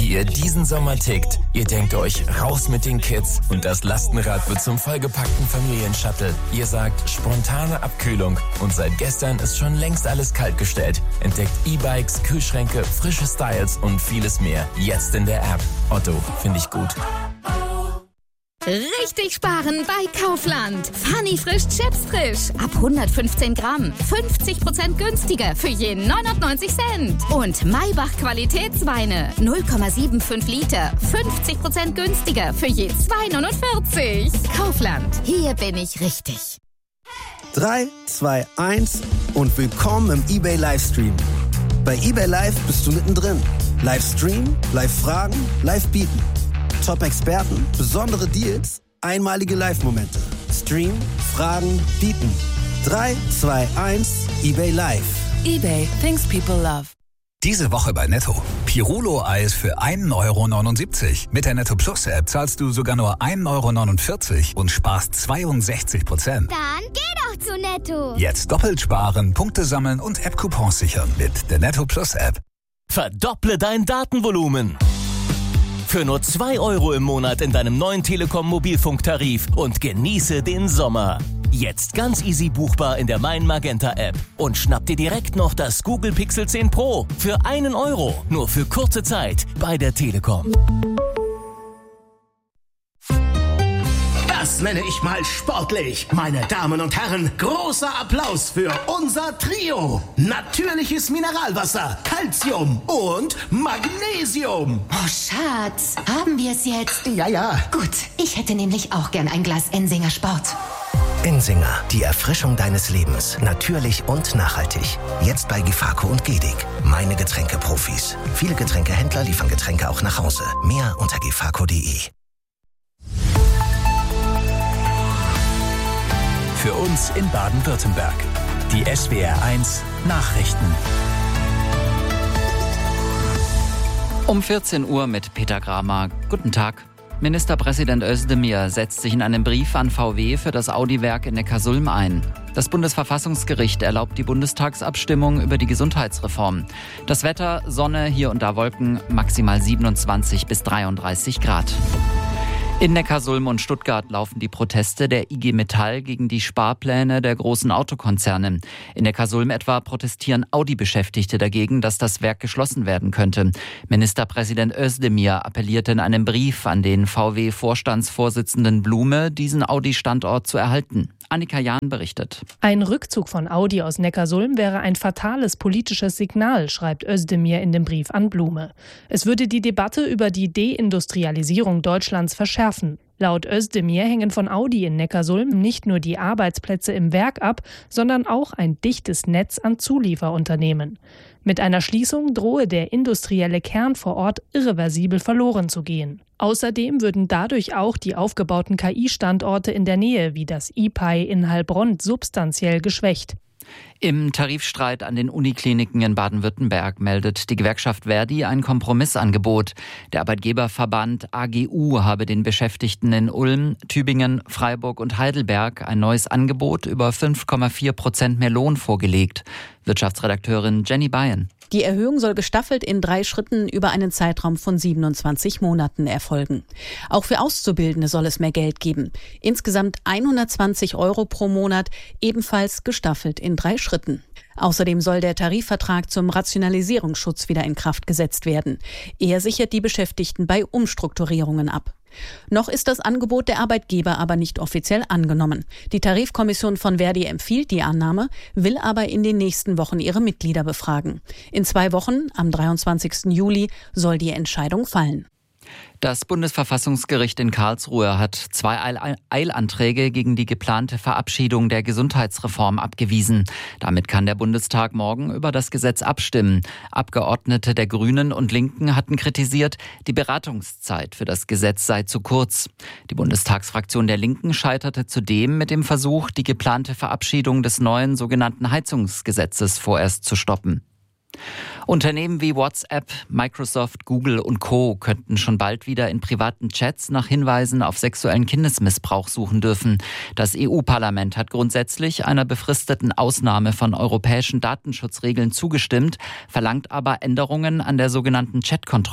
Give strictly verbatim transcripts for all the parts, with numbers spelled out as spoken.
wie ihr diesen Sommer tickt. Ihr denkt euch, raus mit den Kids und das Lastenrad wird zum vollgepackten Familienshuttle. Ihr sagt, spontane Abkühlung und seit gestern ist schon längst alles kaltgestellt. Entdeckt E-Bikes, Kühlschränke, frische Styles und vieles mehr. Jetzt in der App. Otto, finde ich gut. Richtig sparen bei Kaufland. Funny frisch Chips frisch. Ab hundertfünfzehn Gramm. fünfzig Prozent günstiger für jeden neunundneunzig Cent. Und Maybach Qualitätsweine. null Komma fünfundsiebzig Liter. fünfzig Prozent günstiger für je zwei neunundvierzig. Kaufland. Hier bin ich richtig. drei, zwei, eins und willkommen im eBay Livestream. Bei eBay Live bist du mittendrin. Livestream, Live-Fragen, Live-Bieten. Top-Experten, besondere Deals, einmalige Live-Momente. Stream, Fragen, bieten. drei, zwei, eins, eBay Live. eBay, things people love. Diese Woche bei Netto. Pirolo-Eis für einen Euro neunundsiebzig. Mit der Netto Plus App zahlst du sogar nur einen Euro neunundvierzig und sparst zweiundsechzig Prozent. Dann geh doch zu Netto. Jetzt doppelt sparen, Punkte sammeln und App-Coupons sichern mit der Netto Plus App. Verdopple dein Datenvolumen. Für nur zwei Euro im Monat in deinem neuen Telekom-Mobilfunktarif und genieße den Sommer. Jetzt ganz easy buchbar in der Mein Magenta App. Und schnapp dir direkt noch das Google Pixel zehn Pro für einen Euro. Nur für kurze Zeit bei der Telekom. Das nenne ich mal sportlich. Meine Damen und Herren, großer Applaus für unser Trio. Natürliches Mineralwasser, Calcium und Magnesium. Oh, Schatz, haben wir es jetzt? Ja, ja. Gut, ich hätte nämlich auch gern ein Glas Ensinger Sport. Ensinger, die Erfrischung deines Lebens. Natürlich und nachhaltig. Jetzt bei Gefako und Gedig. Meine Getränkeprofis. Viele Getränkehändler liefern Getränke auch nach Hause. Mehr unter gefako punkt de. Für uns in Baden-Württemberg. Die S W R eins Nachrichten. Um vierzehn Uhr mit Peter Gramer. Guten Tag. Ministerpräsident Özdemir setzt sich in einem Brief an V W für das Audi-Werk in Neckarsulm ein. Das Bundesverfassungsgericht erlaubt die Bundestagsabstimmung über die Gesundheitsreform. Das Wetter, Sonne, hier und da Wolken, maximal siebenundzwanzig bis dreiunddreißig Grad. In Neckarsulm und Stuttgart laufen die Proteste der I G Metall gegen die Sparpläne der großen Autokonzerne. In Neckarsulm etwa protestieren Audi-Beschäftigte dagegen, dass das Werk geschlossen werden könnte. Ministerpräsident Özdemir appellierte in einem Brief an den V W-Vorstandsvorsitzenden Blume, diesen Audi-Standort zu erhalten. Annika Jahn berichtet. Ein Rückzug von Audi aus Neckarsulm wäre ein fatales politisches Signal, schreibt Özdemir in dem Brief an Blume. Es würde die Debatte über die Deindustrialisierung Deutschlands verschärfen. Laut Özdemir hängen von Audi in Neckarsulm nicht nur die Arbeitsplätze im Werk ab, sondern auch ein dichtes Netz an Zulieferunternehmen. Mit einer Schließung drohe der industrielle Kern vor Ort irreversibel verloren zu gehen. Außerdem würden dadurch auch die aufgebauten K I-Standorte in der Nähe wie das I P A I in Heilbronn substanziell geschwächt. Im Tarifstreit an den Unikliniken in Baden-Württemberg meldet die Gewerkschaft Verdi ein Kompromissangebot. Der Arbeitgeberverband A G U habe den Beschäftigten in Ulm, Tübingen, Freiburg und Heidelberg ein neues Angebot über fünf Komma vier Prozent mehr Lohn vorgelegt. Wirtschaftsredakteurin Jenny Bayen. Die Erhöhung soll gestaffelt in drei Schritten über einen Zeitraum von siebenundzwanzig Monaten erfolgen. Auch für Auszubildende soll es mehr Geld geben. Insgesamt hundertzwanzig Euro pro Monat, ebenfalls gestaffelt in drei Schritten. Außerdem soll der Tarifvertrag zum Rationalisierungsschutz wieder in Kraft gesetzt werden. Er sichert die Beschäftigten bei Umstrukturierungen ab. Noch ist das Angebot der Arbeitgeber aber nicht offiziell angenommen. Die Tarifkommission von Verdi empfiehlt die Annahme, will aber in den nächsten Wochen ihre Mitglieder befragen. In zwei Wochen, am dreiundzwanzigsten Juli, soll die Entscheidung fallen. Das Bundesverfassungsgericht in Karlsruhe hat zwei Eilanträge gegen die geplante Verabschiedung der Gesundheitsreform abgewiesen. Damit kann der Bundestag morgen über das Gesetz abstimmen. Abgeordnete der Grünen und Linken hatten kritisiert, die Beratungszeit für das Gesetz sei zu kurz. Die Bundestagsfraktion der Linken scheiterte zudem mit dem Versuch, die geplante Verabschiedung des neuen sogenannten Heizungsgesetzes vorerst zu stoppen. Unternehmen wie WhatsApp, Microsoft, Google und Co. könnten schon bald wieder in privaten Chats nach Hinweisen auf sexuellen Kindesmissbrauch suchen dürfen. Das E U-Parlament hat grundsätzlich einer befristeten Ausnahme von europäischen Datenschutzregeln zugestimmt, verlangt aber Änderungen an der sogenannten Chatkontrolle.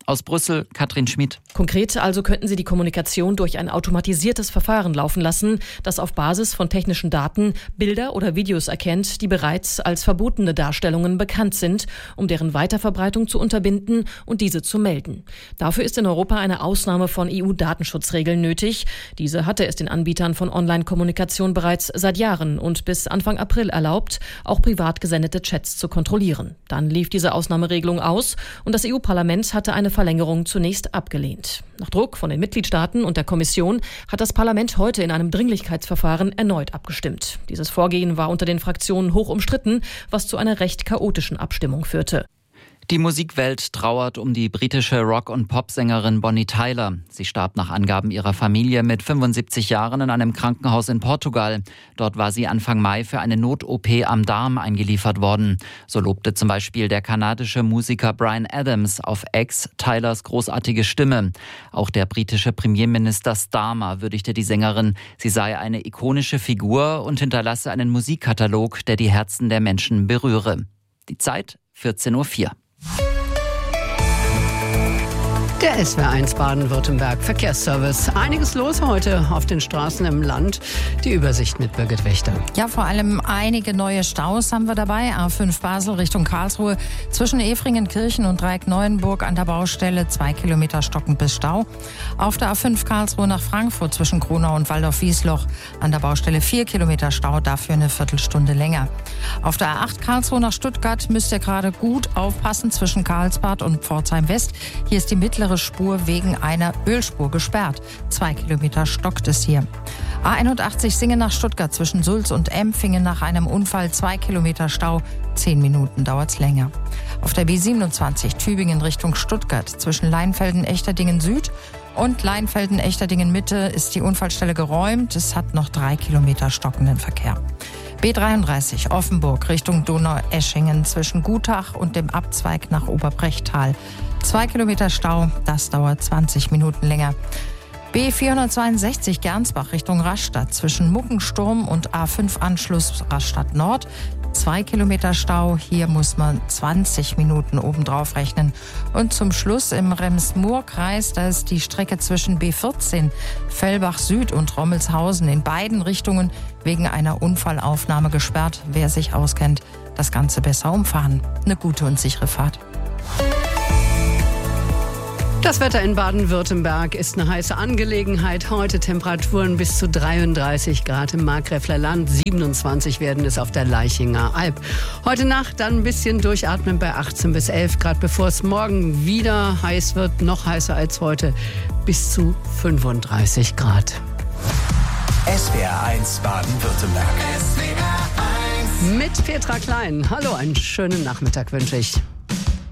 Aus Brüssel, Katrin Schmid. Konkret also könnten sie die Kommunikation durch ein automatisiertes Verfahren laufen lassen, das auf Basis von technischen Daten Bilder oder Videos erkennt, die bereits als verbotene Darstellungen bekannt sind, um deren Weiterverbreitung zu unterbinden und diese zu melden. Dafür ist in Europa eine Ausnahme von E U-Datenschutzregeln nötig. Diese hatte es den Anbietern von Online-Kommunikation bereits seit Jahren und bis Anfang April erlaubt, auch privat gesendete Chats zu kontrollieren. Dann lief diese Ausnahmeregelung aus und das E U-Parlament hatte eine Verlängerung zunächst abgelehnt. Nach Druck von den Mitgliedstaaten und der Kommission hat das Parlament heute in einem Dringlichkeitsverfahren erneut abgestimmt. Dieses Vorgehen war unter den Fraktionen hoch umstritten, was zu einer recht chaotischen Abstimmung führte. Die Musikwelt trauert um die britische Rock- und Popsängerin Bonnie Tyler. Sie starb nach Angaben ihrer Familie mit fünfundsiebzig Jahren in einem Krankenhaus in Portugal. Dort war sie Anfang Mai für eine Not-O P am Darm eingeliefert worden. So lobte zum Beispiel der kanadische Musiker Bryan Adams auf X Tylers großartige Stimme. Auch der britische Premierminister Starmer würdigte die Sängerin. Sie sei eine ikonische Figur und hinterlasse einen Musikkatalog, der die Herzen der Menschen berühre. Die Zeit vierzehn Uhr vier. Der S W R eins Baden-Württemberg Verkehrsservice. Einiges los heute auf den Straßen im Land. Die Übersicht mit Birgit Wächter. Ja, vor allem einige neue Staus haben wir dabei. A fünf Basel Richtung Karlsruhe zwischen Efringen-Kirchen und Dreieck-Neuenburg an der Baustelle. Zwei Kilometer stockend bis Stau. Auf der A fünf Karlsruhe nach Frankfurt zwischen Kronau und Waldorf-Wiesloch an der Baustelle vier Kilometer Stau, dafür eine Viertelstunde länger. Auf der A acht Karlsruhe nach Stuttgart müsst ihr gerade gut aufpassen zwischen Karlsbad und Pforzheim West. Hier ist die mittlere Spur wegen einer Ölspur gesperrt. Zwei Kilometer stockt es hier. A einundachtzig Singen nach Stuttgart zwischen Sulz und Empfingen nach einem Unfall. Zwei Kilometer Stau. Zehn Minuten dauert's länger. Auf der B siebenundzwanzig Tübingen Richtung Stuttgart zwischen Leinfelden-Echterdingen Süd und Leinfelden-Echterdingen Mitte ist die Unfallstelle geräumt. Es hat noch drei Kilometer stockenden Verkehr. B dreiunddreißig Offenburg Richtung Donaueschingen zwischen Gutach und dem Abzweig nach Oberbrechtal. Zwei Kilometer Stau, das dauert zwanzig Minuten länger. B vierhundertzweiundsechzig Gernsbach Richtung Rastatt zwischen Muckensturm und A fünf Anschluss Rastatt Nord. Zwei Kilometer Stau, hier muss man zwanzig Minuten obendrauf rechnen. Und zum Schluss im Rems-Murr-Kreis, da ist die Strecke zwischen B vierzehn Fellbach Süd und Rommelshausen in beiden Richtungen wegen einer Unfallaufnahme gesperrt. Wer sich auskennt, das Ganze besser umfahren. Eine gute und sichere Fahrt. Das Wetter in Baden-Württemberg ist eine heiße Angelegenheit. Heute Temperaturen bis zu dreiunddreißig Grad im Markgräfler Land. siebenundzwanzig werden es auf der Laichinger Alb. Heute Nacht dann ein bisschen durchatmen bei achtzehn bis elf Grad, bevor es morgen wieder heiß wird. Noch heißer als heute, bis zu fünfunddreißig Grad. S W R eins Baden-Württemberg. S W R eins. Mit Petra Klein. Hallo, einen schönen Nachmittag wünsche ich.